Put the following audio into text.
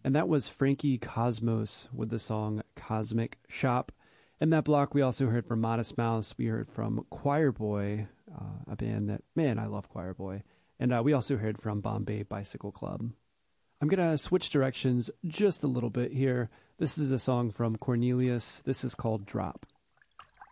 And that was Frankie Cosmos with the song Cosmic Shop. In that block, we also heard from Modest Mouse. We heard from Choir Boy, a band that, man, I love Choir Boy. And we also heard from Bombay Bicycle Club. I'm going to switch directions just a little bit here. This is a song from Cornelius. This is called Drop.